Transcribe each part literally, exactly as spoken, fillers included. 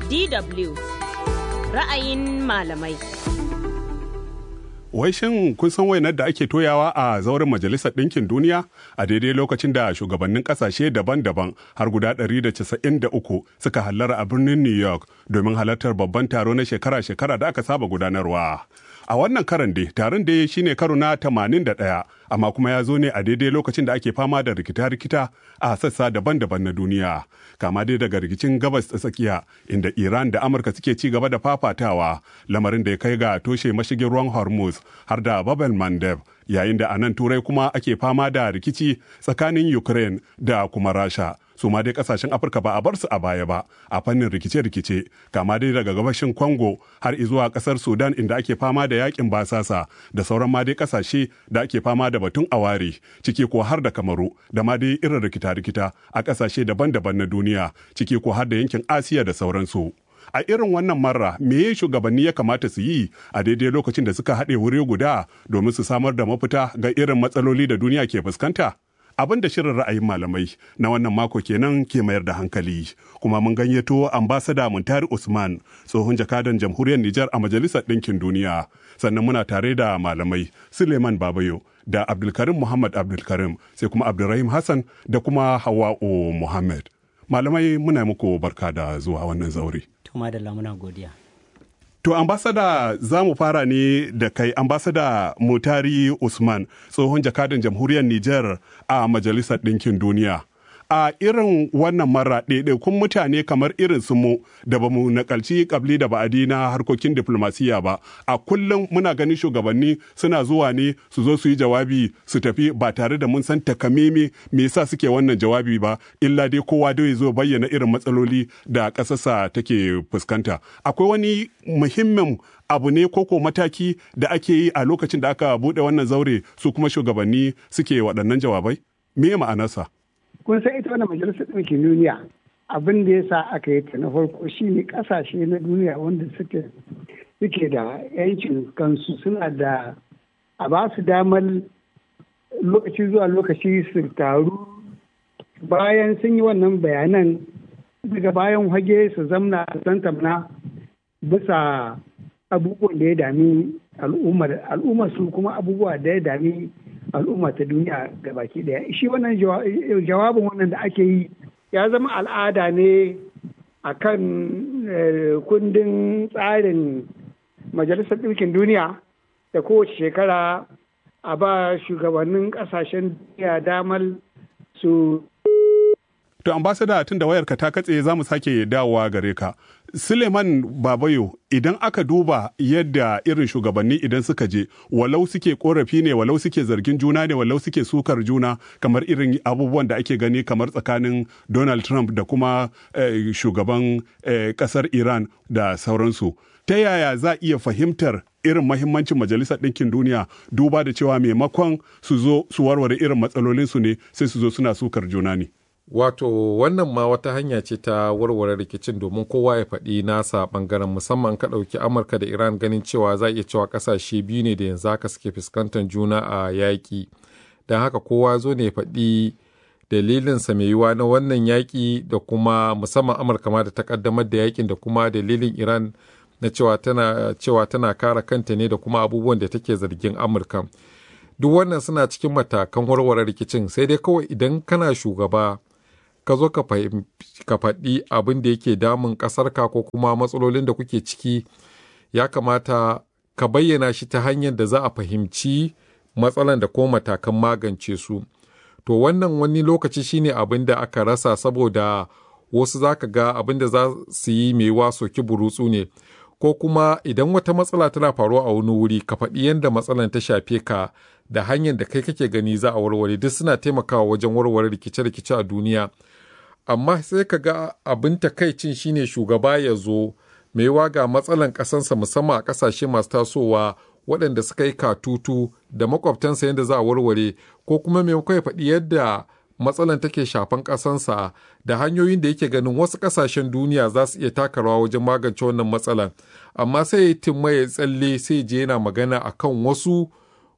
D W ra'ayin malamai. Wai shin kun san wainar da ake toyawa a zauren Majalisar Ɗinkin Duniya a daidai lokacin da shugabannin ƙasashe daban-daban har guda ɗari da casa'in da uku suka hallara a birnin New York domin halartar babban taro na shekara-shekara da aka saba gudanarwa. A wannan karan dai taron dai shine karo na tamanin da ɗaya, amma kuma ya zo ne a daidai lokacin da ake fama da rikita-rikita a sassa daban-daban na duniya. Kama dai daga rikicin gabas ta tsakiya inda Iran da Amurka suke ci gaba da fafatawa, lamarin da ya kai ga toshe mashigin ruwan Hormuz har da Bab el-Mandeb, yayin da a nan Turai kuma ake fama da rikici tsakanin Ukraine da kuma Rasha. Su ma dai kasashen Afirka ba a bar su a baya ba a fannin rikice-rikice, kama dai daga gabashin Congo har izuwa kasar Sudan inda ake fama da yakin basasa da sauran ma dai kasashe da ake fama da batun aware, ciki ko har da Kamaru da ma dai irin rikita-rikita a kasashe daban-daban na duniya, ciki ko har da yankin Asiya da sauransu. A irin wannan marra me shugabanni ya kamata su yi a daidai lokacin da suka haɗe wuri guda domin su samar da mafita ga irin matsaloli da duniya ke fuskanta? Abin da shirin ra'ayin malamai na wannan mako kenan ke mayar da hankali, kuma mun gayyato ambasada Muntari Usman, tsohon jakadan jamhuriyar Nijar a Majalisar Ɗinkin Duniya, sannan muna tare da malamai Suleiman Babayo da Abdulkarim Muhammad Abdulkarim, sai kuma Abdulrahim Hassan da kuma Hawa'u Muhammad. Malamai muna muku barka da zuwa wannan zaure. Tuma da lamuna godiya. To, ambasada za mu fara ne da kai, ambasada Mutari Usman, tsohon jakadan jamhuriyar Nijar a Majalisar Ɗinkin Duniya. A irin wannan mara ɗaiɗaikun mutane kamar irin su mu da ba mu nakalci kabli da ba'adi na harkokin diflomasiyya ba, a kullum muna ganin shugabanni suna zuwa ne su zo su yi jawabi su tafi ba tare da mun san takameme me yasa suke wannan jawabi ba, illa dai kowa dai zo bayyana irin matsaloli da ƙasarsa take fuskanta. Akwai wani muhimmin abu ne koko mataki da ake yi a lokacin da aka buɗe wannan zaure su kuma shugabanni suke waɗannan jawabai? Me ma'anarsa? Kun san ita wannan majalisar ɗinkin duniya abin da ya sa aka yi ta na farko shi ne ƙasashe na duniya wanda suke suke da yancin kansu suna da a ba su damar lokaci zuwa lokaci su taru bayan sun yi wannan bayanan daga bayan hage su zamna a tantamna bisa abubuwan da ya dami al'ummar al'ummar su kuma abubuwa da ya dami al'umma ta duniya ga baki daya. Shi wannan jawabin wannan da ake yi ya zama al'ada ne a kan kundin tsarin majalisar ɗinkin duniya da kowace shekara a ba shugabannin ƙasashen duniya damar su. To, ambasada tun da wayarka ta katse za mu sake dawowa gare ka. Suleiman Babayo, idan aka duba yadda irin shugabanni idan suka je, walau suke korafi ne, walau suke zargin juna ne, walau suke sukar juna, kamar irin abubuwan da ake gani kamar tsakanin Donald Trump da kuma eh, shugaban eh, kasar Iran da sauransu. Ta yaya za a iya fahimtar irin mahimmancin Majalisar Ɗinkin Duniya duba da cewa maimakon su zo su warware irin matsalolinsu ne sai su zo suna sukar juna ne? Wato wannan ma wata hanya ce ta warware rikicin domin kowa ya faɗi nasa ɓangaren, musamman ka ɗauki Amurka da Iran, ganin cewa za iya cewa ƙasashe biyu ne da yanzu haka suke fuskantar juna a yaƙi. Don haka kowa zo ne ya faɗi dalilinsa mai yiwuwa na wannan yaƙi da kuma musamman Amurka ma da ta ƙaddamar da yaƙin da kuma dalilin Iran na cewa tana cewa tana kare kanta ne da kuma abubuwan da take zargin Amurka. Duk wannan suna cikin matakan warware rikicin, sai dai kawai idan kana shugaba ka zo ka faɗi abin da yake damun ƙasarka ko kuma matsalolin da kuke ciki, ya kamata ka bayyana shi ta hanyar da za a fahimci matsalan da ko matakan magance su. To wannan wani lokaci shine abin da aka rasa, saboda wasu za ka ga abin da za su yi mai wa soki burutsu ne, ko kuma idan wata matsala tana faruwa a wani wuri ka faɗi yadda matsalan ta shafe ka da hanyar da kai kake gani za a warware, duk suna taimakawa wajen warware rikice-rikice a duniya. Amma sai ka ga abin takaicin shine shugaba ya zo mai waga matsalan ƙasansa musamman a ƙasashe masu tasowa waɗanda suka yi katutu da makwabtansa yadda za a warware, ko kuma maimakon ya faɗi yadda matsalan take shafan ƙasansa da hanyoyin da yake ganin wasu ƙasashen duniya za su iya taka rawa wajen magance wannan matsalan, amma sai ya timma ya tsalle sai je yana magana akan wasu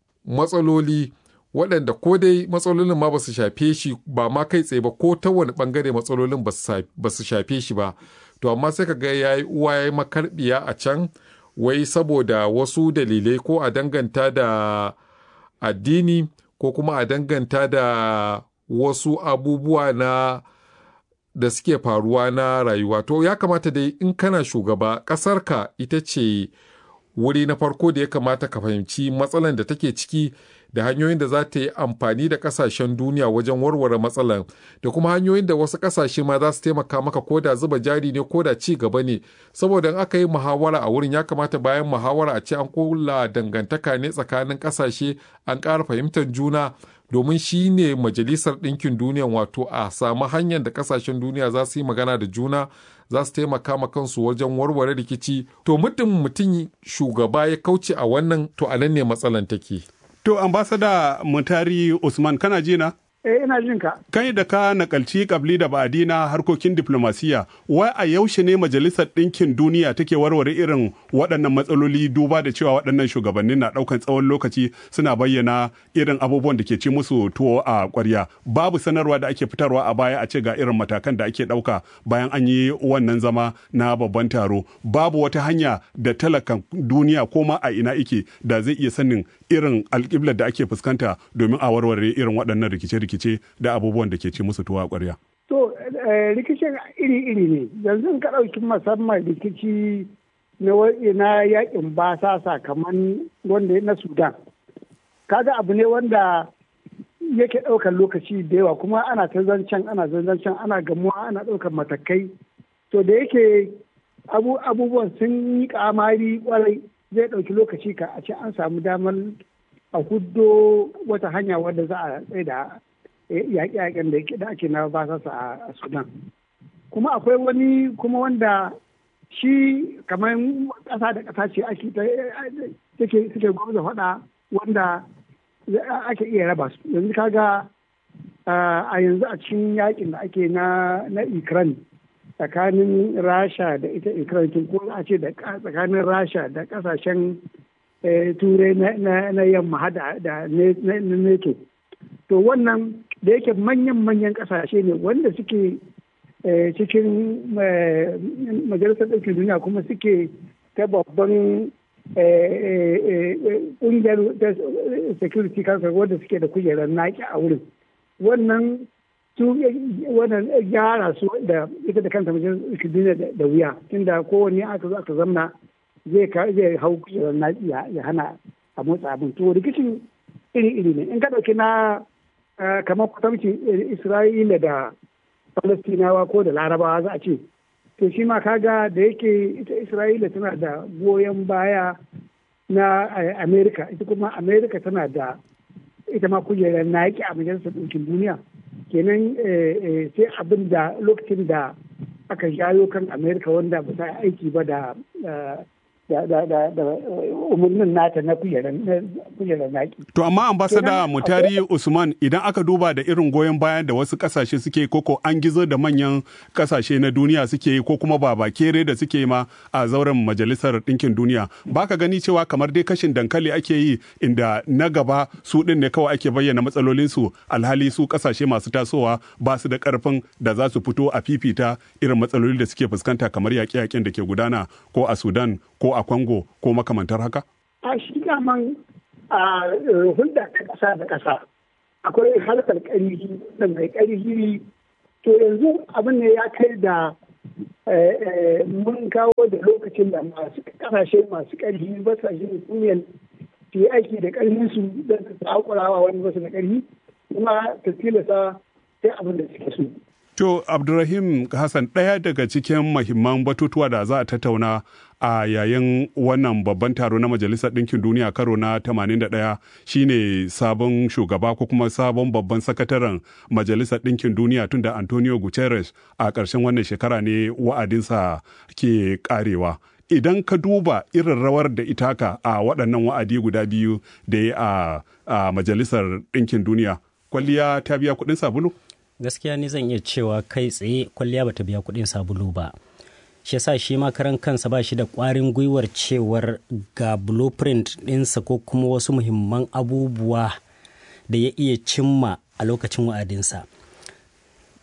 matsaloli waɗanda ko dai matsalolin ma ba su shafe shi ba ma kai tsaye ba, ko ta wani ɓangare matsalolin ba su shafe shi ba. to amma sai ka ga ya yi uwa ya yi makarbiya a can wai saboda wasu dalilai ko a danganta da addini ko kuma a danganta da wasu abubuwa na da suke faruwa na rayuwa. To ya kamata dai in kana shugaba, ƙasarka ita ce wuri na farko da ya kamata ka fahimci matsalan da take ciki da hanyoyin da za ta yi amfani da kasashen duniya wajen warware matsalan, da kuma hanyoyin da wasu kasashe ma za su taimaka maka ko da zuba jari ne ko da ci gaba ne. Saboda in aka yi muhawara a wurin, ya kamata bayan muhawara a ce an kula dangantaka ne tsakanin kasashe, an ƙara fahimtar juna, domin shi ne majalisar ɗinkin duniya, wato a samu hanyar da kasashen duniya za su yi magana da juna, za su taimaka ma kansu wajen warware rikici. To muddin mutum shugaba ya kauce a wannan, to a nan ne matsalan take. To ambasada Mutari Usman, kana ji na? Eh, ina jin ka. Kai da ka nakalci kabli da ba'adi na harkokin diplomasiya, wai a yaushe ne Majalisar Ɗinkin Duniya take warware irin waɗannan matsaloli, duba da cewa waɗannan shugabannin na ɗaukan tsawon lokaci suna bayyana irin abubuwan da ke ci musu tuwo a ƙwarya. Babu sanarwa da ake fitarwa a baya a ce ga irin matakan da ake ɗauka bayan an yi wannan zama na babban taro. Babu wata hanya da talakan duniya ko ma a ina ike da zai iya sanin irin alƙiblar da ake fuskanta domin a warware irin waɗannan rikice-rikice da abubuwan da ke ci musu tuwa ƙwarya. To, rikicin iri-iri ne. Yanzu ka ɗauki musamman rikici na yakin basasa kamar wanda na Sudan. Kaga abu ne wanda yake ɗaukar lokaci da yawa, kuma ana ta zancen ana zancen ana gamuwa ana ɗaukar matakai. To da yake abubuwan sun yi kamari kwarai, zai ɗauki lokaci ka a ce an samu damar a huddo wata hanya wadda za a tsaye da yaƙe-yaƙen da ake na basasa a Sudan. Kuma akwai wani kuma wanda shi kamar ƙasa da ƙasa ce ake suke gwamnati faɗa wanda ake iya raba su. Yanzu kaga a yanzu a cikin yaƙin da ake na Ukraine tsakanin Rasha da ita Ukraine, ko a ce da tsakanin Rasha da ƙasashen turai na yamma da NATO. To wannan da yake manyan-manyan ƙasashe ne wanda suke cikin majalisar ɗaukin duniya, kuma suke ta babban ƙungiyar security council wanda suke da kujerar naƙi a wurin. Wannan su wannan gyara su da ita da kanta majalisar ɗaukin duniya da wuya, tunda kowanne aka zo aka zamna zai hau kujerar naƙi ya hana a motsa abin. To rikicin iri-iri ne. In ka ɗauki na kamar kwatamcin Isra'ila da Falastinawa ko da Larabawa za a ce, to shi ma kaga da yake ita Isra'ila tana da goyon baya na Amerika, ita kuma Amerika tana da ita ma kujerar naƙi a majalisar ɗinkin duniya. Kenan sai abin da lokacin da aka shayo kan Amerika wanda ba ta aiki ba da da umarnin nata na kujerar naki. To amma ambasada Mutari Usman, idan aka duba da irin goyon bayan da wasu kasashe suke koko an gizo da manyan kasashe na duniya suke yi, ko kuma baba kere da suke ma a zauren majalisar ɗinkin duniya, baka gani cewa kamar dai kashin dankali ake yi, inda na gaba su ɗin ne kawai ake bayyana matsalolinsu, alhali su kasashe masu tasowa ba su da ƙarfin da za su fito a fifita irin matsaloli da suke fuskanta kamar yaƙe-yaƙen da ke gudana ko a Sudan ko a Congo ko makamantar haka? A shi daman a hulɗa ta ƙasa da ƙasa akwai harkar ƙarfi da mai ƙarfi. To yanzu abin ne ya kai da mun kawo da lokacin da masu ƙasashe masu ƙarfi ba sa shi kuniyar su yi aiki da ƙarfinsu don su haƙurawa wani basu da ƙarfi, kuma ta tilasta sai abin da suke so. To, Abdulrahim Hassan, ɗaya daga cikin mahimman batutuwa da za a tattauna a yayin wannan babban taro na Majalisar Ɗinkin Duniya karo na tamanin da ɗaya shine sabon shugaba ko kuma sabon babban sakataren Majalisar Ɗinkin Duniya, tunda Antonio Guterres a ƙarshen wannan shekara ne wa'adinsa ke ƙarewa. Idan ka duba irin rawar da itaka a waɗannan wa'adi guda biyu da ya a Majalisar Ɗinkin Duniya, kwalliya ta biya kuɗin sabulu? Gaskiya ni zan iya cewa kai tsaye kwalliya bata biya kuɗin sabulu ba. Shi yasa shi ma karan kansa ba shi da ƙwarin gwiwar cewar ga blueprint ɗinsa ko kuma wasu muhimman abubuwa da ya iya cimma a lokacin wa'adinsa.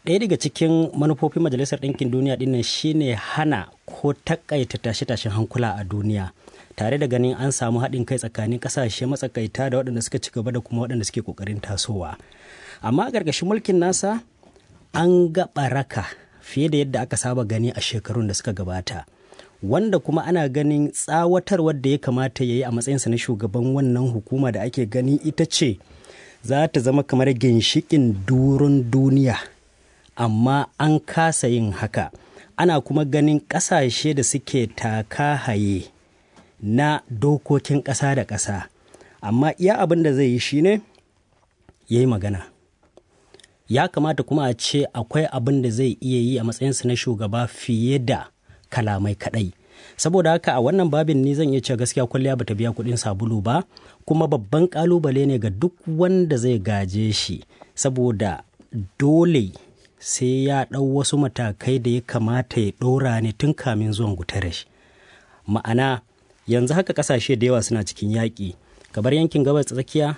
ɗaya daga cikin manufofin Majalisar Ɗinkin Duniya ɗinnan shine hana ko takaita tashe-tashen hankula a duniya, tare da ganin an samu haɗin kai tsakanin ƙasashe matsakaita da waɗanda suka ci gaba da kuma waɗanda suke ƙoƙarin tasowa. Amma a ƙarƙashin mulkin nasa an ga ɓaraka fiye da yadda aka saba gani a shekarun da suka gabata, wanda kuma ana ganin tsawatarwar da ya kamata ya yi a matsayinsa na shugaban wannan hukuma da ake gani ita ce za ta zama kamar ginshiƙin durin duniya, amma an kasa yin haka. Ana kuma ganin ƙasashe da suke taka haye na dokokin ƙasa da ƙasa, amma iya abin da zai yi shine ya yi magana. Ya kamata kuma a ce akwai abin da zai iya yi a matsayinsa na shugaba fiye da kalamai kaɗai. Saboda haka a wannan babin ni zan iya cewa gaskiya kwalliya bata biya kuɗin sabulu ba, kuma babban ƙalubale ne ga duk wanda zai gaje shi, saboda dole sai ya ɗau wasu matakai da ya kamata ya ɗora ne tun kamin zuwan Guterres. Ma'ana yanzu haka ƙasashe da yawa suna cikin yaƙi, kamar yankin gabas tsakiya,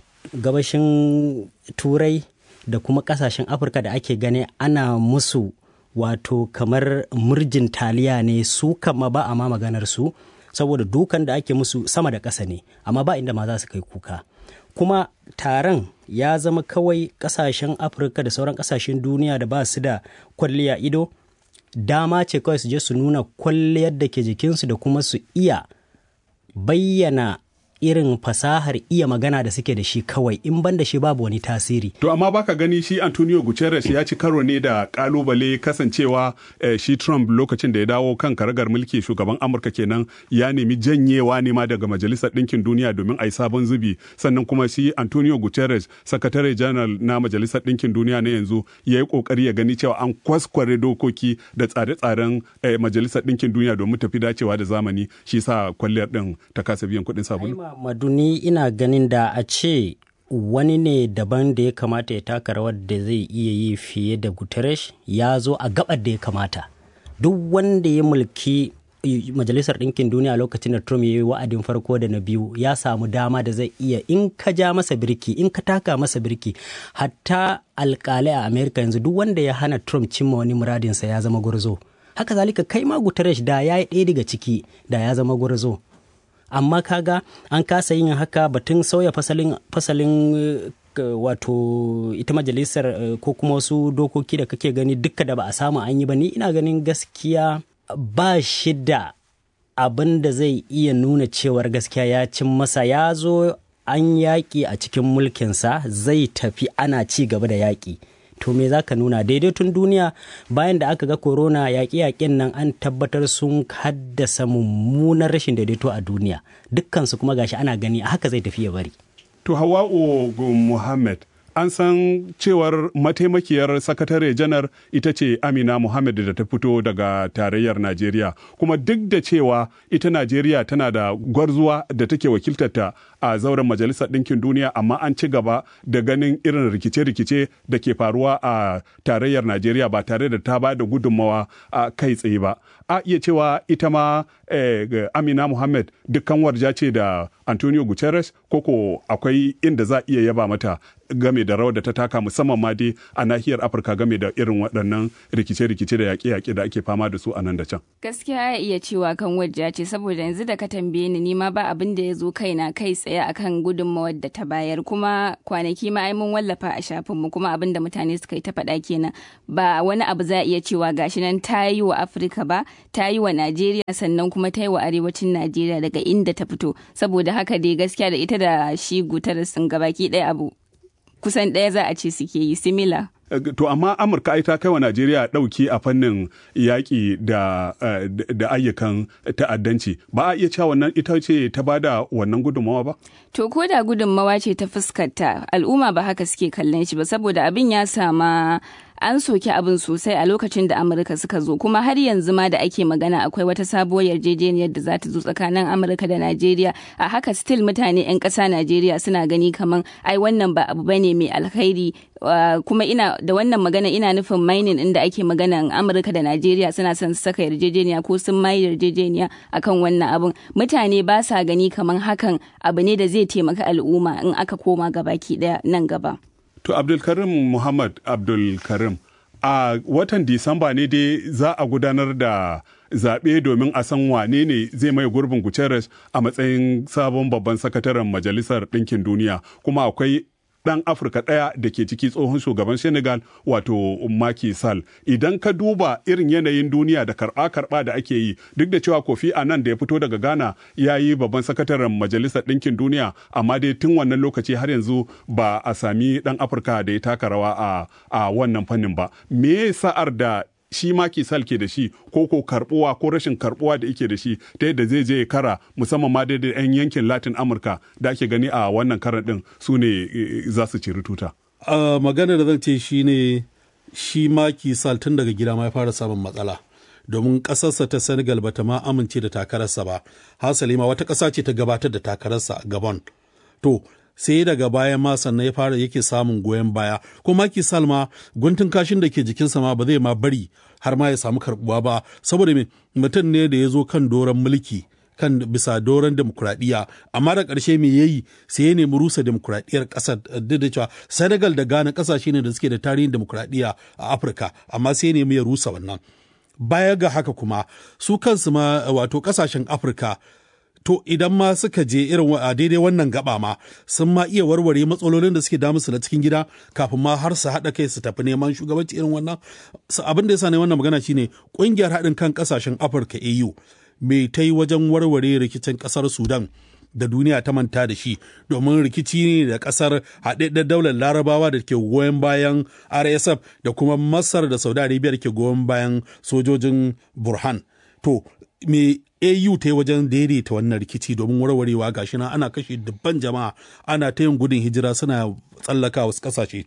gabashin Turai da kuma ƙasashen Afirka da ake gani ana musu wato kamar murjin taliya ne, su kama ba a ma maganar su, saboda dukan da ake musu sama da ƙasa ne, amma ba inda ma za su kai kuka. Kuma taron ya zama kawai ƙasashen Afirka da sauran ƙasashen duniya da ba su da kwalliya ido, dama ce kawai su je su nuna kwalliyar da ke jikinsu da kuma su iya bayyana irin fasahar iya magana da suke da shi kawai, in ban da shi babu wani tasiri. To amma baka gani shi Antonio Guterres ya ci karo ne da kalubale, kasancewa eh, shi Trump lokacin da ya dawo kan karagar mulki shugaban Amurka kenan ya nemi janyewa ne ma daga Majalisar Ɗinkin Duniya domin a yi sabon zubi, sannan kuma shi Antonio Guterres sakatare general na Majalisar Ɗinkin Duniya na yanzu ya yi kokari ya gani cewa an kwaskware dokoki da tsare-tsaren eh, Majalisar Ɗinkin Duniya domin tafi dacewa da zamani, shi sa kwalliyar ɗin ta kasa biyan kuɗin sabulu. Maduni ina ganin da a ce wani ne daban da ya kamata ya taka rawar da zai iya yi fiye da Guterres, ya zo a gabar da ya kamata. Duk wanda ya mulki Majalisar Ɗinkin Duniya lokacin da Trump ya yi wa'adin farko da na biyu ya samu dama da zai iya, in ka ja masa birki, in ka taka masa birki, hatta alƙalai a Amerika yanzu duk wanda ya hana Trump cimma wani muradinsa ya zama gwarzo. Haka zalika kai ma Guterres da ya yi ɗaya daga ciki da ya zama gwarzo. Amma kaga an kasa yin haka, batun sauya fasalin fasalin uh, wato ita majalisar uh, ko kuma wasu dokoki da kake gani duka da ba a samu an yi ba, ni ina ganin gaskiya ba shi da abin da zai iya nuna cewar gaskiya ya cin masa. Ya zo an yaƙi a cikin mulkinsa, zai tafi ana ci gaba da yaƙi. To me za ka nuna? Daidaiton duniya bayan da aka ga corona, yaƙe-yaƙen nan an tabbatar sun haddasa mummunan rashin daidaito a duniya, dukkansu kuma gashi ana gani a haka zai tafi ya bari. To Hawa'u Muhammad, an san cewar mataimakiyar sakatare janar ita ce Amina Muhammad da ta fito daga tarayyar Najeriya, kuma duk da cewa ita Najeriya tana da gwarzuwa da take wakiltarta a zauren Majalisar Ɗinkin Duniya, amma an ci gaba da ganin irin rikice-rikice da ke faruwa a tarayyar Najeriya ba tare da ta ba da gudunmawa a kai tsaye ba. A iya cewa ita ma eh, Amina Muhammad dukkan warja ce da Antonio Guterres, koko akwai inda za iya yaba mata game da rawar da ta taka, musamman ma dai a nahiyar Afirka game da irin waɗannan rikice-rikice da yaƙe-yaƙe da ake fama da su a nan da can. Gaskiya ya iya cewa kan wajja ce, saboda yanzu da ka tambaye ni ma ba abin da ya zo kaina kai tsaye akan gudunmawar da ta bayar, kuma kwanaki ma ai mun wallafa a shafinmu, kuma abin da mutane suka yi ta faɗa kenan, ba wani abu za a iya cewa gashi nan ta yi wa Afirka ba, ta yi wa Najeriya, sannan kuma ta yi wa arewacin Najeriya daga inda ta fito. Saboda haka dai gaskiya da ita da shi Guterres sun gabaki ɗaya abu kusan ɗaya za a ce suke yi similar. To amma Amurka ai ta kai wa Najeriya ɗauki a fannin yaƙi da, da ayyukan ta'addanci. Ba a iya cewa wannan ita ce ta bada wannan gudunmawa ba? To ko da gudunmawa ce ta fuskarta, al'umma ba haka suke kallon shi ba, saboda abin ya sama an soki abin sosai a lokacin da Amurka suka zo, kuma har yanzu ma da ake magana akwai wata sabuwar yarjejeniyar da za ta zo tsakanin Amurka da Najeriya. A haka still mutane 'yan ƙasa Najeriya suna gani kaman ai wannan ba abu bane mai alkhairi. Uh, kuma ina da wannan magana ina nufin mining inda ake maganan Amurka da Najeriya suna son su saka yarjejeniya ko sun mai yarjejeniya akan wannan abun. Mutane ba sa gani kaman hakan abu ne da zai taimaka al'umma in aka koma gabaki daya nan gaba. To Abdulkarim Muhammad Abdulkarim, a watan Disamba ne dai za a gudanar da zaɓe domin a san wane ne zai mai gurbin Guterres a matsayin sabon babban sakataren Majalisar Ɗinkin Duniya. Kuma akwai ɗan Afirka ɗaya da ke ciki tsohon shugaban Senegal wato Macky Sall. Idan ka duba irin yanayin duniya da karɓa-karɓa da ake yi, duk da cewa Kofi Annan da ya fito daga Ghana ya yi babban sakataren Majalisar Ɗinkin Duniya, amma dai tun wannan lokaci har yanzu ba a sami ɗan Afirka da ya taka rawa a, a wannan fannin ba. Me sa'ar da shi Macky Sall ke da shi ko ko karbuwa ko rashin karbuwa da yake da shi ta yadda zai je kara musamman ma da yan yankin Latin Amurka da ake gani a wannan karan din su ne za su ciri tuta. Uh, magana da zan ce shi ne shi Macky Sall tun daga gida ma ya fara samun matsala domin ƙasarsa ta Senegal bata ma amince da takararsa ba, hasali ma wata ƙasa ce ta gabatar da takararsa a Gabon. To sai daga baya ma sannan ya fara yake samun goyon baya, ko Macky Sall ma guntun kashin da ke jikinsa ma ba zai ma bari har ma ya samu karbuwa ba, saboda me mutum ne da ya zo kan doron mulki kan bisa doron demokuraɗiyya, amma da ƙarshe me yayi sai ya nemi rusa demokuraɗiyyar ƙasar, duk da cewa Senegal da Ghana ƙasashe ne da suke da tarihin demokuraɗiyya a Afirka, amma sai ya nemi ya rusa wannan. Baya ga haka kuma su kansu ma wato ƙasashen Afirka, to idan ma suka je irin a daidai wannan gaba ma sun ma iya warware matsalolin da suke damu su na cikin gida kafin ma har su haɗa kai su tafi neman shugabanci irin wannan. Abin da yasa ne wannan magana shine ƙungiyar haɗin kan ƙasashen Afirka A U mai ta yi wajen warware rikicin ƙasar Sudan da duniya ta manta da shi, domin rikici ne da ƙasar haɗaɗɗen daular Larabawa da ke goyon bayan R S F da kuma Masar da Saudi Arabia da ke goyon bayan sojojin Burhan. To me A U ta yi wajen daidaita wannan rikici domin warwarewa gashi nan ana kashe dubban jama'a, ana ta yin gudun hijira suna tsallaka wasu kasashe.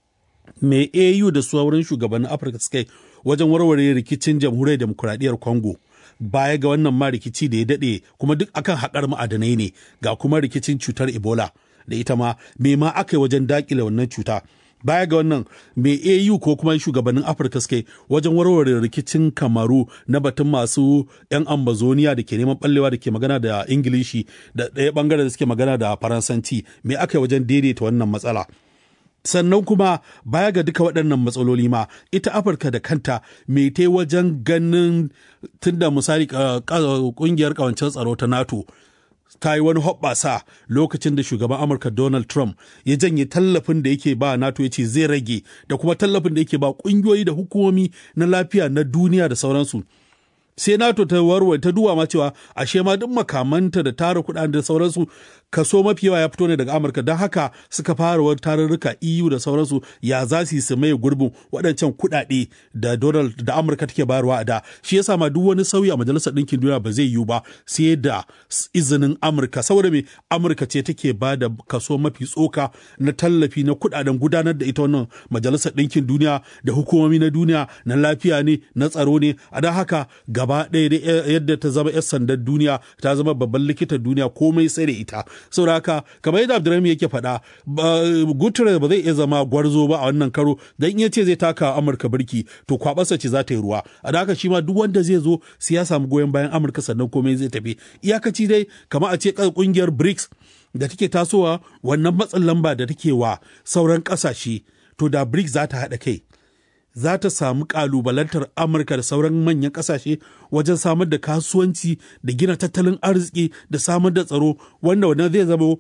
Me A U da sauran shugabannin Afirka suka yi wajen warware rikicin jamhuriyar demokuraɗiyyar Congo, baya ga wannan ma rikici da ya daɗe kuma duk akan haƙar ma'adanai ne, ga kuma rikicin cutar Ebola da ita ma me ma aka yi wajen daƙile wannan cuta. Baya ga wannan mai A U ko kuma shugabannin Afirka suke wajen warware rikicin Kamaru na batun masu 'yan Ambazonia da ke neman ɓallewa da ke magana da Ingilishi da ɗaya ɓangaren da suke magana da Faransanci, me aka yi wajen daidaita wannan matsala. Sannan kuma baya ga duka waɗannan matsaloli ma ita Afirka da kanta me ta wajen ganin tunda misali ƙungiyar ƙawancen tsaro ta NATO ta yi wani hoɓɓasa lokacin da shugaban Amurka Donald Trump ya janye tallafin da yake ba NATO, ya ce zai rage, da kuma tallafin da yake ba ƙungiyoyi da hukumomi na lafiya na duniya da sauransu. Sai NATO ta warware ta duwa ma cewa ashe ma duk makamanta da tara kuɗaɗen da sauransu kaso mafi yawa ya fito ne daga Amurka, don haka suka fara wani tarurruka E U da sauransu ya za su yi su maye gurbin waɗancan kuɗaɗe da Donald da Amurka take bayarwa a da. Shi yasa ma duk wani sauyi a Majalisar Ɗinkin Duniya ba zai yiwu ba sai da izinin Amurka, saboda me Amurka ce take ba da kaso mafi tsoka na tallafi na kuɗaɗen gudanar da ita wannan Majalisar Ɗinkin Duniya da hukumomi na duniya na lafiya ne na tsaro ne. A don haka gaba ɗaya yadda ta zama 'yan sandan duniya ta zama babban likitan duniya, komai sai da ita. Saboda haka kamar yadda Abdurrahman yake faɗa, Guterres ba zai iya zama gwarzo ba a wannan karo, dan in ya ce zai taka Amurka birki to kwabarsa ce za ta yi ruwa. A da haka shi ma duk wanda zai zo sai ya samu goyon bayan Amurka sannan komai zai tafi. Iyakaci dai kamar a ce kungiyar BRICS da take tasowa, wannan matsin lamba da take wa sauran ƙasashe, to da BRICS za ta haɗa kai za ta samu kalubalantar Amurka da sauran manyan ƙasashe wajen samar da kasuwanci da gina tattalin arziki da samar da tsaro, wanda wannan zai zama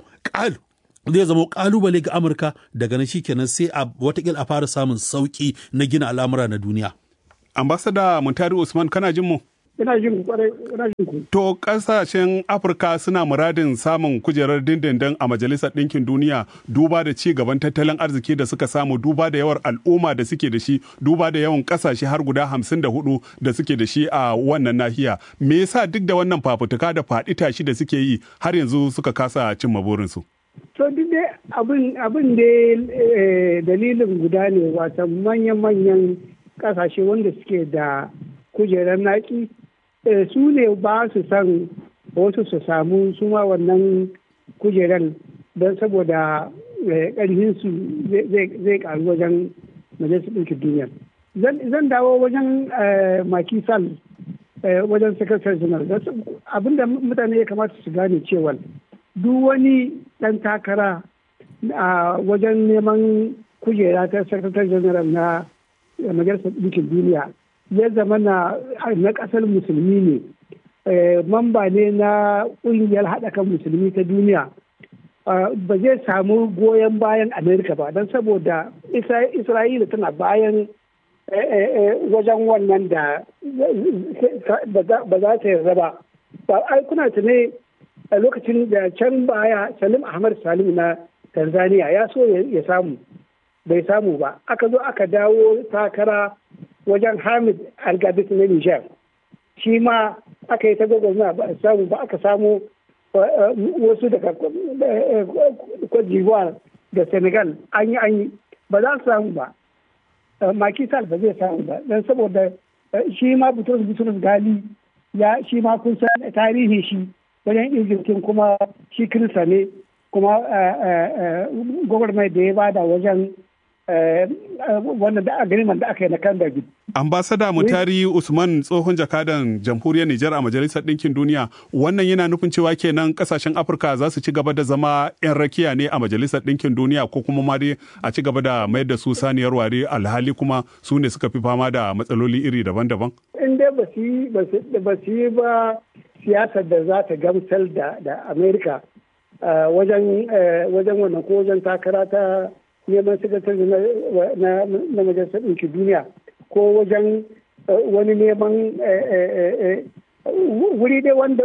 zai zama kalubale ga Amurka. Daga nan shikenan sai a watakila a fara samun sauki na gina al'amura na duniya. Ambassador Muntari Usman, kana jin mu? Ina jin kwarai, ina jin ku. To kasashen Afirka suna muradin samun kujerar dindindin a Majalisar Ɗinkin Duniya duba da ci gaban tattalin arziki da suka samu, duba da yawan al'umma da suke da shi, duba da yawan kasashe har guda hamsin da hudu da suke da shi a wannan nahiya. Me yasa duk da wannan fafutuka da faɗi tashi da suke yi har yanzu suka kasa cimma burinsu? To duk dai abin abin da dalilin guda ne, wata manyan-manyan kasashe wanda suke da kujerar naki su ne ba su san wasu su samu su ma wannan kujerar, don saboda ƙarfinsu zai ƙaru wajen Majalisar Ɗinkin Duniya. Zan dawo wajen Macky Sall, wajen Sakatare Janar. Abinda mutane ya kamata su gane cewa duk wani ɗan takara a wajen neman kujera ta Sakatare Janar na majalisar ɗinkin duniya ya zama na ƙasar musulmi ne, mamba ne na ƙungiyar haɗa kan musulmi ta duniya, ba zai samu goyon bayan Amerika ba, don saboda Isra'ila tana bayan wajen wannan da ba za ta yarda ba. Ai kuna tune a lokacin da can baya Salim Ahmad Salim na Tanzania ya so ya samu, bai samu ba. Aka zo aka dawo takara wajen Hamid Al-Gabit na Niger. Shi ma aka yi ta gwagwarmaya ba a samu ba, aka samu wasu daga Cote d'Ivoire da Senegal an yi an yi ba za su samu ba. Macky Sall ba zai samu ba don saboda shi ma Bitrus Bitrus Gali ya shi ma kun san tarihi shi wajen Egyptin kuma shi Kirista ne kuma gwagwarmaya da ya bada wajen wannan da agreement da aka yi na kan David. Ambasada Mutari Usman tsohon jakadan jamhuriyar Nijar a Majalisar Ɗinkin Duniya, wannan yana nufin cewa kenan kasashen Afirka za su ci gaba da zama 'yan rakiya ne a Majalisar Ɗinkin Duniya ko kuma ma dai a ci gaba da mayar da su saniyar ware alhali kuma su ne suka fi fama da matsaloli iri daban-daban? In dai ba su yi ba siyasar da za ta gamsar da Amerika wajen wannan ko wajen takara ta neman sakatare na majalisar ɗinkin duniya ko wajen wani neman wuri dai wanda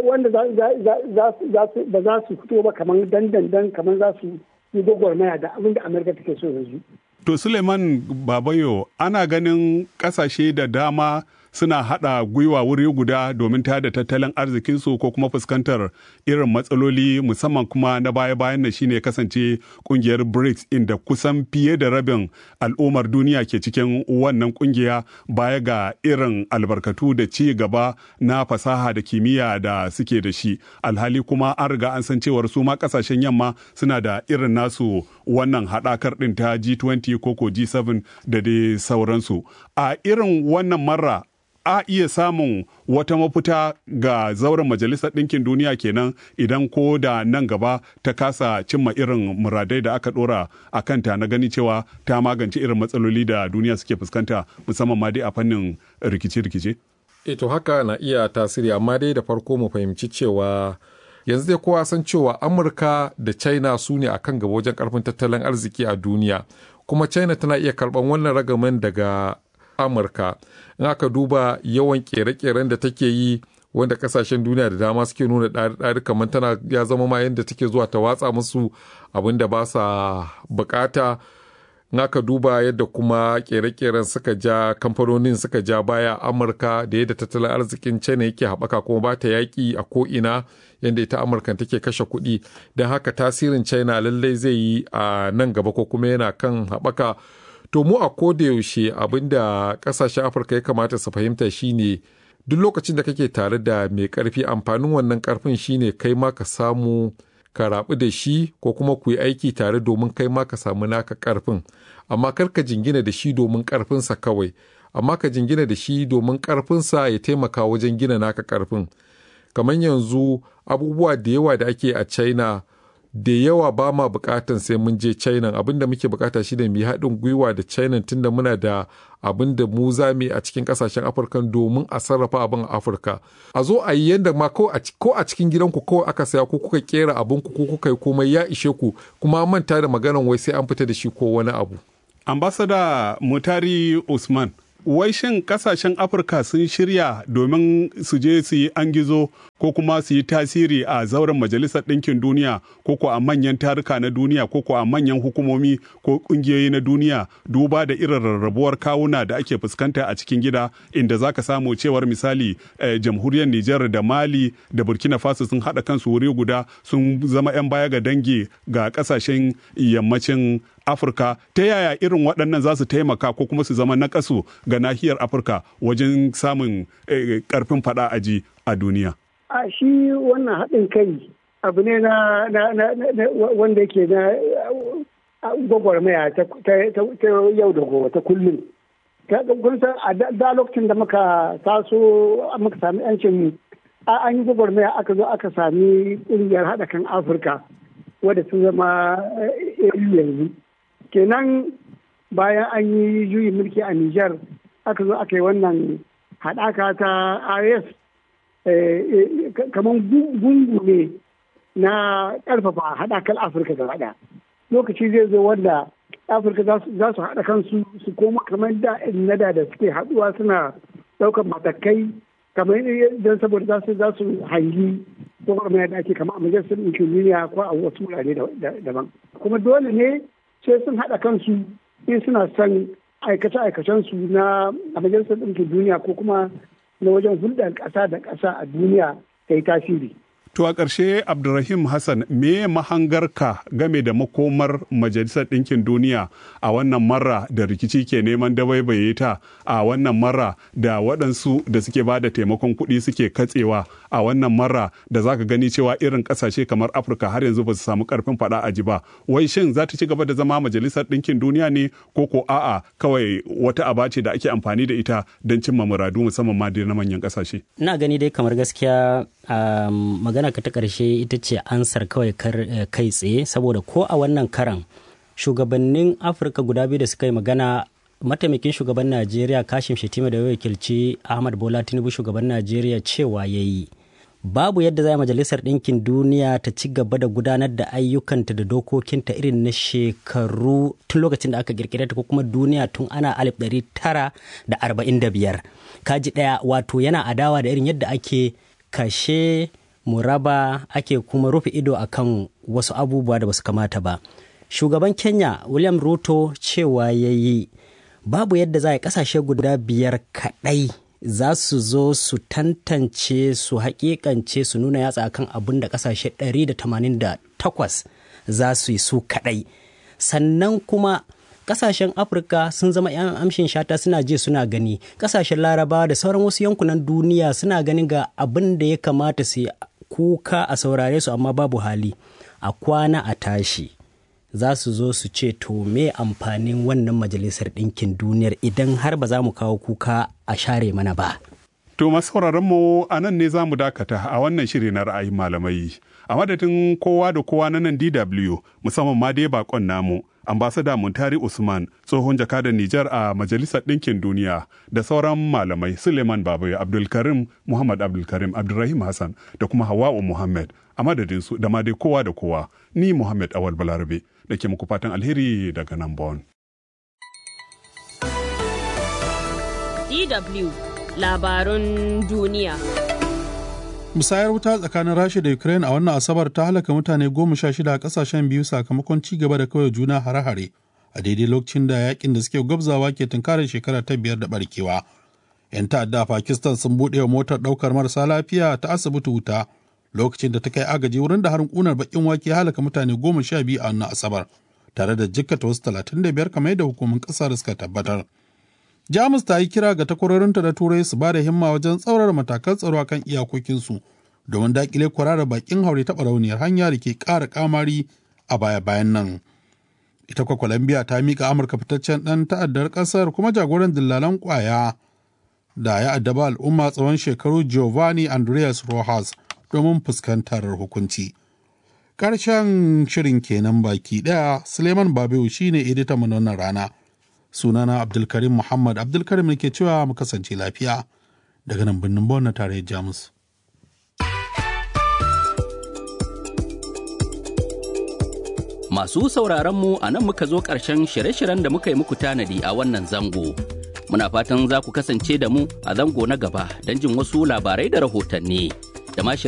ba za su fito ba kamar dandandan kamar za su yi gwagwarmaya da abin da Amurka take so yanzu. To Suleiman Babayo, ana ganin ƙasashe da dama suna haɗa gwiwa wuri guda domin tada tattalin arzikinsu ko kuma fuskantar irin matsaloli musamman kuma na baya-bayan na shine kasance kungiyar BRICS inda kusan fiye da rabin al'ummar duniya ke cikin wannan kungiya baya ga irin albarkatu da ci gaba na fasaha da kimiyya da suke da shi. Alhali kuma an riga an san cewar su ma kasashen yamma suna da irin nasu wannan haɗakar ɗin ta G twenty ko ko G seven da dai sauransu. A irin wannan marra a iya samun wata mafita ga zauren Majalisar Ɗinkin Duniya kenan idan ko da nan gaba ta kasa cimma irin muradai da aka ɗora a kanta na gani cewa ta magance irin matsaloli da duniya suke fuskanta musamman ma dai a fannin rikice-rikice? E to haka na iya tasiri, amma dai da farko mu fahimci cewa yanzu dai kowa san cewa Amurka da China su ne a kan gaba wajen karfin tattalin arziki a duniya, kuma China tana iya karɓan wannan ragaman daga Amurka. In aka duba yawan kere-keren da take yi wanda kasashen duniya da dama suke nuna ɗari kamar tana ya zama ma yadda take zuwa ta watsa musu abin da ba sa bukata. In aka duba yadda kuma kere-keren suka ja kamfanonin suka ja baya Amurka da yadda tattalin arzikin China yake haɓaka kuma ba ta yaƙi a ko'ina yadda ita Amurka take kashe kuɗi. Don haka tasirin China lallai zai yi a nan gaba ko kuma yana kan haɓaka. To mu a kodayaushe abinda kasashen Afirka ya kamata su fahimta shine duk lokacin da kake tare da mai karfi, amfanin wannan karfin shine kai ma ka samu ka rabu da shi ko kuma ku yi aiki tare domin kai ma ka samu naka karfin, amma kar ka jingina da shi domin karfinsa kawai, amma ka jingina da shi domin karfinsa ya taimaka wajen gina naka karfin. Kamar yanzu abubuwa da yawa da ake a China da yawa ba ma bukatan sai mun je China, abinda muke bukata shi da mu yi haɗin gwiwa da China tunda muna da abin da mu za mu a cikin kasashen Afirka domin a sarrafa abin a Afirka. A zo a yi yadda ma ko a cikin gidanku kawai aka saya ko kuka kera abin ku ko kuka yi komai ya ishe ku, kuma manta da maganan wai sai an fita da shi ko wani abu. Ambassador Mutari Usman, wai shin kasashen Afirka sun shirya domin su je su yi an gizo ko kuma su yi tasiri a zauren Majalisar Ɗinkin Duniya ko ko a manyan taruka na duniya ko ko a manyan hukumomi ko ƙungiyoyi na duniya, duba da irin rarrabuwar kawuna da ake fuskanta a cikin gida, inda za ka samu cewar misali eh, jamhuriyar Nijar da Mali da Burkina Faso sun haɗa kansu wuri guda sun zama 'yan baya ga dangi ga ƙasashen yammacin Afirka. Ta yaya irin waɗannan za su taimaka ko kuma su zama naƙasu ga nahiyar Afirka wajen samun ƙarfin faɗa aji a duniya? A shi wannan haɗin kai abu ne na wanda yake na gwagwarmaya ta yau da gobe ta kullum. Kun san a da lokacin da muka taso muka sami yancin an yi gwagwarmaya aka zo aka sami ƙungiyar haɗa kan Afirka wadda su zama yanzu. Kenan bayan an yi juyin mulki a Nijar aka zo aka yi wannan haɗaka ta I S kamar gungu ne na ƙarfafa haɗakar Afirka gaba ɗaya. Lokaci zai zo wanda Afirka za su haɗa kansu su koma kamar da na da da suke haɗuwa suna ɗaukar matakai kamar don saboda za su za su hangi ko kamar yadda ake kama a majalisar ɗinkin duniya ko a wasu wurare daban. Kuma dole ne sai sun haɗa kansu in suna son aikace-aikacensu na a majalisar ɗinkin duniya ko kuma na wajen hulɗar ƙasa da ƙasa a duniya ta yi tasiri. To a ƙarshe Abdulrahim Hassan me mahangarka game da makomar Majalisar Ɗinkin Duniya a wannan marra da rikici ke neman dabaibaye ta a wannan marra da waɗansu da suke ba da taimakon kuɗi suke katsewa a wannan marra da za ka gani cewa irin ƙasashe kamar Afirka har yanzu ba su samu ƙarfin faɗa a ji ba. Wai shin za ta ci gaba da zama Majalisar Ɗinkin Duniya ne ko ko a'a kawai wata aba ce da ake amfani da ita don cimma muradu musamman ma na manyan ƙasashe? Ina gani dai kamar gaskiya magana ka ta ƙarshe ita ce ansar kawai kai tsaye saboda ko a wannan karan shugabannin Afirka guda biyu da suka yi magana mataimakin shugaban Najeriya Kashim Shettima da ya wakilci Ahmad Bola Tinubu shugaban Najeriya cewa ya yi babu yadda za majalisar ɗinkin duniya ta ci gaba da gudanar da ayyukanta da dokokinta irin na shekaru tun lokacin da aka kirkire ta ko kuma duniya tun ana alif ɗari tara da arba'in da biyar kaji ɗaya wato yana adawa da irin yadda ake kashe muraba ake kuma rufe ido akan wasu abubuwa da basu kamata ba. Shugaban Kenya William Ruto cewa ya yi babu yadda za a kasashe guda biyar kaɗai za su zo su tantance su haƙiƙance su nuna yatsa akan abin da kasashe ɗari da tamanin da takwas za su yi su kaɗai. Sannan kuma kasashen Afirka sun zama 'yan amshin shata suna je suna gani. Kasashen Larabawa da sauran wasu yankunan duniya suna ganin ga abin da ya kamata su kuka a saurare su amma babu hali. A kwana a tashi za su zo su ce to me amfanin wannan majalisar ɗinkin duniyar idan har ba za mu kawo kuka a share mana ba. To masu mu a nan ne za mu dakata a wannan shiri na ra'ayin malamai. A madadin kowa da kowa na nan D W musamman ma dai bakon namu. Ambasada Muntari Usman, tsohon jakadan Nijar a Majalisar Ɗinkin Duniya, da sauran malamai Suleiman Babayo, Abdulkarim Muhammad Abdulkarim, Abdulrahim Hassan da kuma Hawa'u Muhammad, a madadinsu da ma dai kowa da kowa, ni Muhammad Awal Balarabe da ke muku fatan alheri daga nan Bon. D W Labarun Duniya. Musayar wuta tsakanin Rasha da Ukraine a wannan Asabar ta halaka mutane goma sha shida a kasashen biyu sakamakon ci gaba da kawai juna hare-hare a daidai lokacin da yakin da suke gwabzawa ke tunkarar shekara ta biyar da barkewa. 'Yan ta'adda a Pakistan sun buɗe wa motar ɗaukar marasa lafiya ta asibiti wuta lokacin da ta kai agaji wurin da harin ƙunar baƙin wake halaka mutane goma sha biyu a wannan Asabar tare da jikkata wasu talatin da biyar kamar yadda hukumin ƙasar suka tabbatar. Jamus ta yi kira ga takwarorinta da Turai su ba da himma wajen tsaurara matakan tsaro kan iyakokinsu domin daƙile kwararar bakin haure ta barauniyar hanya da ke ƙara kamari a baya-bayan nan. Ita kwa Colombia ta miƙa Amurka fitaccen ɗan ta'addar ƙasar kuma jagoran dillalan ƙwaya da ya addaba al'umma tsawon shekaru Giovanni Andreas Rojas domin fuskantar hukunci. Ƙarshen shirin kenan baki ɗaya, Suleiman Babiu shine editan mu wannan rana. Sunana Abdulkarim Muhammad Abdulkarim ne ke cewa mu kasance lafiya daga nan birnin Bon na tarayyar Jamus. Masu sauraron mu a nan muka zo ƙarshen shirye-shiryen da muka yi muku tanadi a wannan zango. Muna fatan za ku kasance da mu a zango na gaba don jin wasu labarai da rahotanni da ma